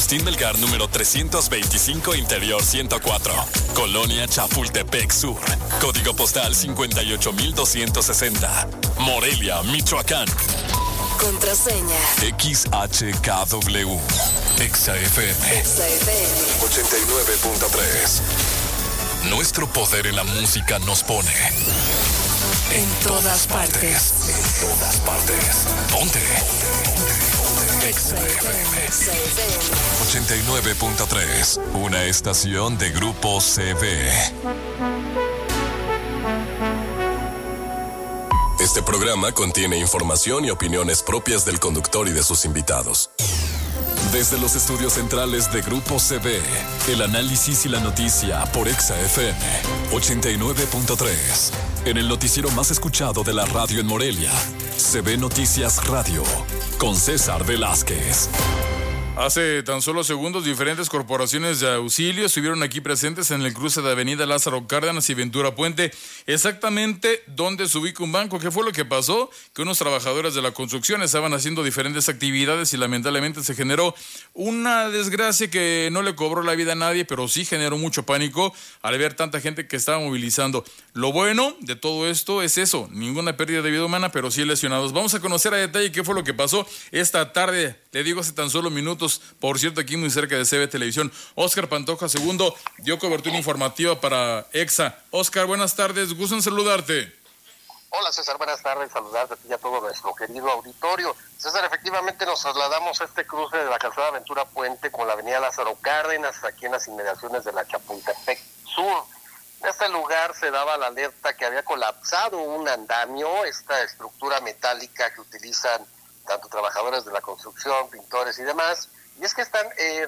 Agustín Melgar, número 325, Interior 104. Colonia Chapultepec Sur. Código postal 58260. Morelia, Michoacán. Contraseña. XHKW. EXA-FM. 89.3. Nuestro poder en la música nos pone en todas partes. En todas partes. Ponte. EXA-FM 89.3. Una estación de Grupo CV. Este programa contiene información y opiniones propias del conductor y de sus invitados. Desde los estudios centrales de Grupo CV, el análisis y la noticia por EXA-FM 89.3. En el noticiero más escuchado de la radio en Morelia, CV Noticias Radio, con César Velázquez. Hace tan solo segundos, diferentes corporaciones de auxilio estuvieron aquí presentes en el cruce de Avenida Lázaro Cárdenas y Ventura Puente, exactamente donde se ubica un banco. ¿Qué fue lo que pasó? Que unos trabajadores de la construcción estaban haciendo diferentes actividades y lamentablemente se generó una desgracia que no le cobró la vida a nadie, pero sí generó mucho pánico al ver tanta gente que estaba movilizando. Lo bueno de todo esto es eso, ninguna pérdida de vida humana, pero sí lesionados. Vamos a conocer a detalle qué fue lo que pasó esta tarde, le digo hace tan solo minutos. Por cierto, aquí muy cerca de CB Televisión, Óscar Pantoja II dio cobertura informativa para EXA. Óscar, buenas tardes, gusto en saludarte. Hola César, buenas tardes, saludarte a ti y a todo nuestro querido auditorio. César, efectivamente nos trasladamos a este cruce de la calzada Ventura Puente con la avenida Lázaro Cárdenas, aquí en las inmediaciones de la Chapultepec Sur. En este lugar se daba la alerta que había colapsado un andamio, esta estructura metálica que utilizan tanto trabajadores de la construcción, pintores y demás. Y es que están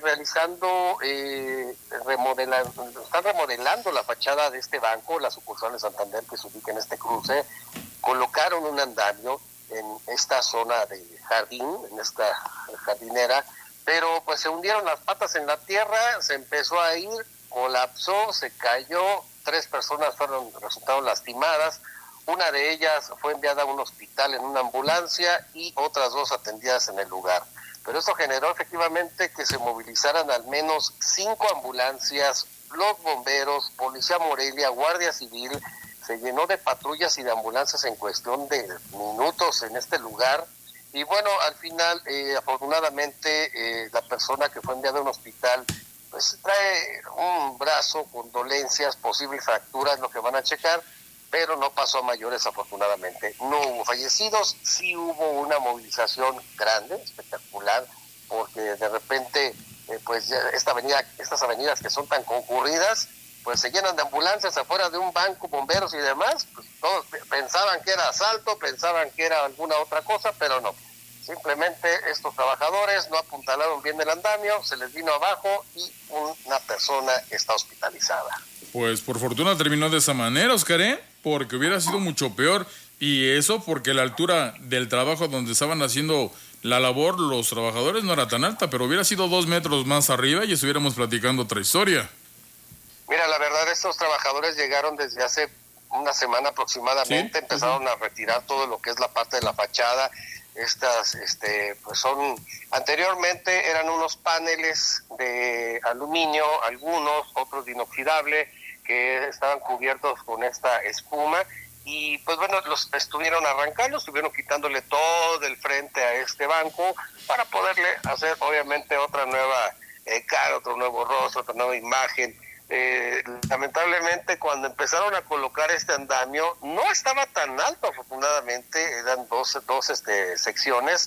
remodelando la fachada de este banco, la sucursal de Santander que se ubica en este cruce. Colocaron un andamio en esta zona de jardín, en esta jardinera, pero pues se hundieron las patas en la tierra, se empezó a ir, colapsó, se cayó, 3 personas resultaron lastimadas. Una de ellas fue enviada a un hospital en una ambulancia y otras 2 atendidas en el lugar. Pero esto generó efectivamente que se movilizaran al menos 5 ambulancias, los bomberos, Policía Morelia, Guardia Civil. Se llenó de patrullas y de ambulancias en cuestión de minutos en este lugar. Y bueno, al final, afortunadamente, la persona que fue enviada a un hospital pues trae un brazo con dolencias, posibles fracturas, lo que van a checar, pero no pasó a mayores afortunadamente. No hubo fallecidos, sí hubo una movilización grande, espectacular, porque de repente, pues estas avenidas que son tan concurridas, pues se llenan de ambulancias afuera de un banco, bomberos y demás, pues todos pensaban que era asalto, pensaban que era alguna otra cosa, pero no. Simplemente estos trabajadores no apuntalaron bien el andamio, se les vino abajo y una persona está hospitalizada. Pues por fortuna terminó de esa manera, Óscar, porque hubiera sido mucho peor, y eso porque la altura del trabajo donde estaban haciendo la labor los trabajadores no era tan alta, pero hubiera sido 2 metros más arriba y estuviéramos platicando otra historia. Mira, la verdad, estos trabajadores llegaron desde hace una semana aproximadamente, ¿sí? Empezaron a retirar todo lo que es la parte de la fachada. Estas, pues anteriormente eran unos paneles de aluminio, algunos, otros de inoxidable, que estaban cubiertos con esta espuma, y pues bueno, los estuvieron arrancando, estuvieron quitándole todo el frente a este banco para poderle hacer obviamente otra nueva cara, otro nuevo rostro, otra nueva imagen. Lamentablemente cuando empezaron a colocar este andamio no estaba tan alto, afortunadamente eran dos secciones,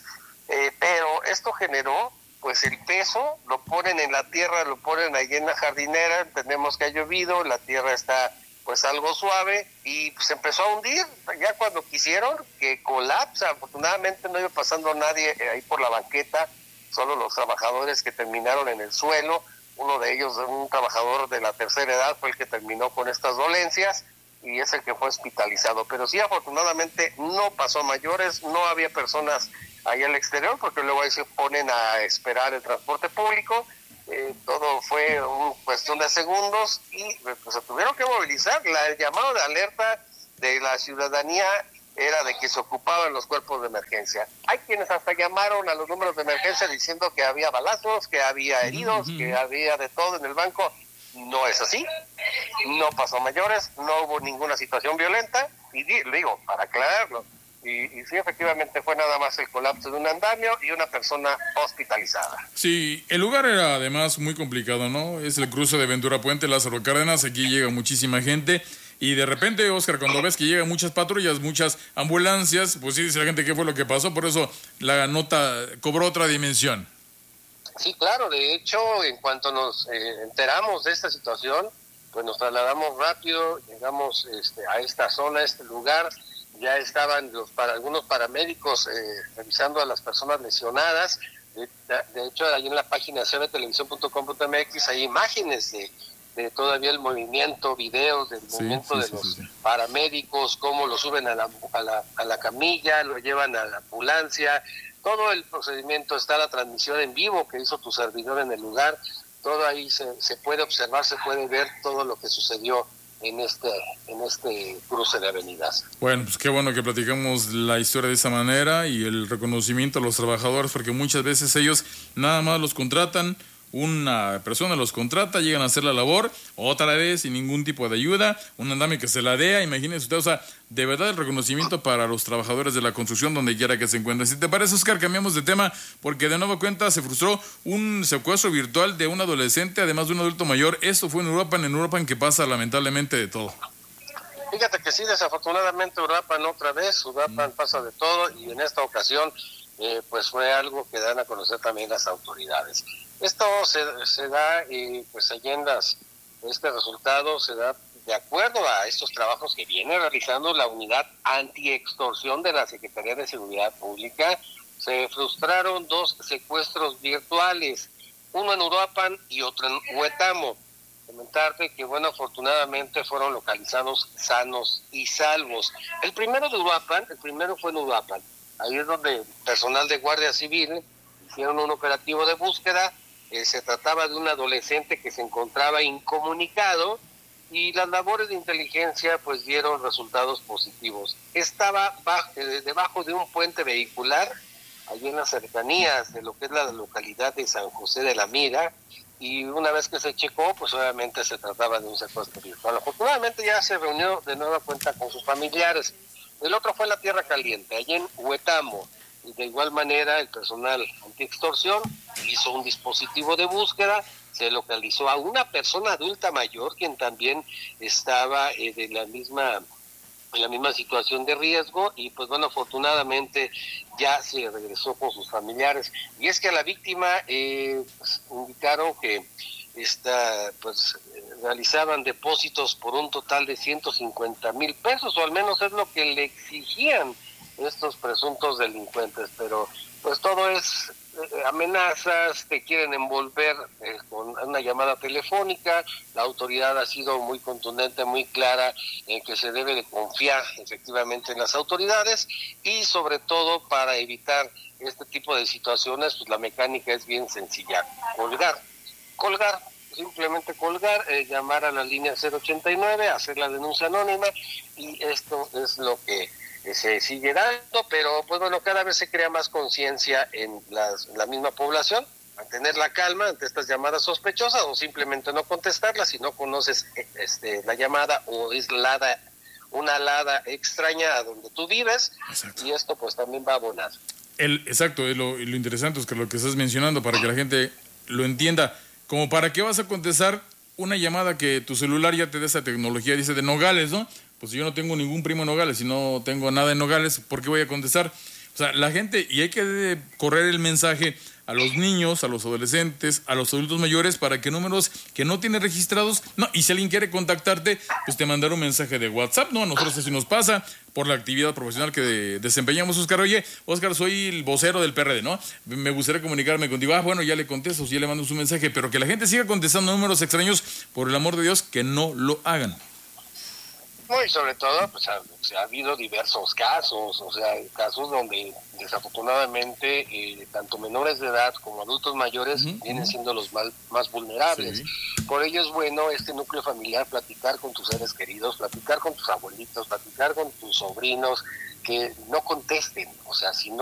pero esto generó pues el peso, lo ponen en la tierra, lo ponen ahí en la jardinera, entendemos que ha llovido, la tierra está pues algo suave y se empezó a hundir. Ya cuando quisieron que colapsa, afortunadamente no iba pasando nadie ahí por la banqueta, solo los trabajadores que terminaron en el suelo. Uno de ellos, un trabajador de la tercera edad, fue el que terminó con estas dolencias y es el que fue hospitalizado. Pero sí, afortunadamente no pasó a mayores, no había personas ahí al exterior, porque luego ahí se ponen a esperar el transporte público. Todo fue una cuestión de segundos y pues se tuvieron que movilizar. El llamado de alerta de la ciudadanía era de que se ocupaban los cuerpos de emergencia. Hay quienes hasta llamaron a los números de emergencia diciendo que había balazos, que había heridos, que había de todo en el banco. No es así, no pasó mayores, no hubo ninguna situación violenta, y digo, para aclararlo, y sí, efectivamente fue nada más el colapso de un andamio y una persona hospitalizada. Sí, el lugar era además muy complicado, ¿no? Es el cruce de Ventura Puente, Lázaro Cárdenas, aquí llega muchísima gente, y de repente, Oscar, cuando ves que llegan muchas patrullas, muchas ambulancias, pues sí dice la gente qué fue lo que pasó, por eso la nota cobró otra dimensión. Sí, claro, de hecho, en cuanto nos enteramos de esta situación, pues nos trasladamos rápido, llegamos a esta zona, a este lugar. Ya estaban algunos paramédicos revisando a las personas lesionadas. De hecho, ahí en la página cbtelevisión.com.mx hay imágenes de todavía el movimiento, videos del movimiento de los paramédicos, cómo lo suben a la camilla, lo llevan a la ambulancia. Todo el procedimiento, está la transmisión en vivo que hizo tu servidor en el lugar. Todo ahí se puede observar, se puede ver todo lo que sucedió en este cruce de avenidas. Bueno, pues qué bueno que platicamos la historia de esa manera y el reconocimiento a los trabajadores, porque muchas veces ellos nada más los contratan, una persona los contrata, llegan a hacer la labor, otra vez sin ningún tipo de ayuda, un andamio que se ladea, imagínense usted, o sea, de verdad el reconocimiento para los trabajadores de la construcción donde quiera que se encuentren. Si te parece, Oscar, cambiamos de tema, porque de nueva cuenta se frustró un secuestro virtual de un adolescente, además de un adulto mayor. Esto fue en Uruapan que pasa lamentablemente de todo. Fíjate que sí, desafortunadamente Uruapan pasa de todo, y en esta ocasión pues fue algo que dan a conocer también las autoridades. Esto se da, pues este resultado se da de acuerdo a estos trabajos que viene realizando la unidad antiextorsión de la Secretaría de Seguridad Pública. Se frustraron 2 secuestros virtuales, uno en Uruapan y otro en Huetamo. Comentarte que, bueno, afortunadamente fueron localizados sanos y salvos. El primero fue en Uruapan. Ahí es donde personal de Guardia Civil hicieron un operativo de búsqueda. Se trataba de un adolescente que se encontraba incomunicado, y las labores de inteligencia pues dieron resultados positivos. Estaba debajo de un puente vehicular, allí en las cercanías de lo que es la localidad de San José de la Mira, y una vez que se checó, pues obviamente se trataba de un secuestro virtual. Afortunadamente ya se reunió de nueva cuenta con sus familiares. El otro fue en la Tierra Caliente, allí en Huetamo. Y de igual manera el personal antiextorsión hizo un dispositivo de búsqueda, se localizó a una persona adulta mayor quien también estaba en la misma situación de riesgo, y pues bueno, afortunadamente ya se regresó con sus familiares. Y es que a la víctima pues, indicaron que realizaban depósitos por un total de 150,000 pesos, o al menos es lo que le exigían estos presuntos delincuentes, pero pues todo es amenazas, te quieren envolver con una llamada telefónica. La autoridad ha sido muy contundente, muy clara en que se debe de confiar efectivamente en las autoridades, y sobre todo para evitar este tipo de situaciones, pues la mecánica es bien sencilla: colgar, simplemente colgar, llamar a la línea 089, hacer la denuncia anónima, y esto es lo que se sigue dando. Pero pues bueno, cada vez se crea más conciencia en la misma población, mantener la calma ante estas llamadas sospechosas, o simplemente no contestarlas si no conoces la llamada, o es una alada extraña a donde tú vives. Exacto. Y esto pues también va a abonar. Exacto, es lo interesante es que lo que estás mencionando, para que la gente lo entienda, como para qué vas a contestar una llamada que tu celular ya te da esa tecnología, dice de Nogales, ¿no? Pues si yo no tengo ningún primo en Nogales, si no tengo nada en Nogales, ¿por qué voy a contestar? O sea, la gente, y hay que correr el mensaje a los niños, a los adolescentes, a los adultos mayores, para que números que no tienen registrados, no, y si alguien quiere contactarte, pues te mandará un mensaje de WhatsApp, ¿no? A nosotros así nos pasa por la actividad profesional que desempeñamos, Oscar. Oye, Oscar, soy el vocero del PRD, ¿no? Me gustaría comunicarme contigo. Bueno, ya le contesto, ya le mando su mensaje, pero que la gente siga contestando números extraños, por el amor de Dios, que no lo hagan. No, y sobre todo, pues ha habido diversos casos, o sea, casos donde desafortunadamente tanto menores de edad como adultos mayores vienen siendo los más vulnerables. Sí. Por ello es bueno este núcleo familiar, platicar con tus seres queridos, platicar con tus abuelitos, platicar con tus sobrinos, que no contesten, o sea, si no